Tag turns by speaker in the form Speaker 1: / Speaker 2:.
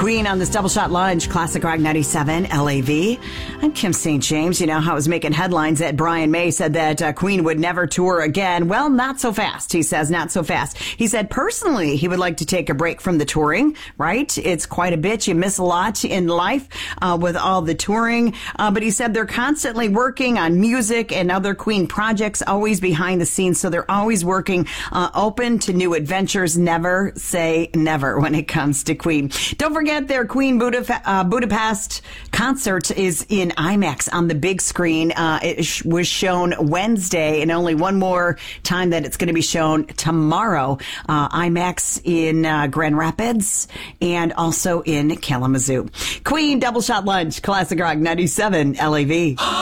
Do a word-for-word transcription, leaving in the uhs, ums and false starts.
Speaker 1: Queen on this Double Shot Lunch, Classic Rock ninety-seven L A V. I'm Kim Saint James. You know how it was making headlines that Brian May said that uh, Queen would never tour again. Well, not so fast, he says, not so fast. He said personally he would like to take a break from the touring, right? It's quite a bit. You miss a lot in life uh, with all the touring. Uh, but he said they're constantly working on music and other Queen projects, always behind the scenes. So they're always working, uh, open to new adventures. Never say never when it comes to Queen. Don't forget their Queen Budap- uh, Budapest concert is in IMAX on the big screen. Uh, it sh- was shown Wednesday, and only one more time that it's going to be shown tomorrow. Uh, IMAX in uh, Grand Rapids and also in Kalamazoo. Queen Double Shot Lunch, Classic Rock ninety-seven L A V.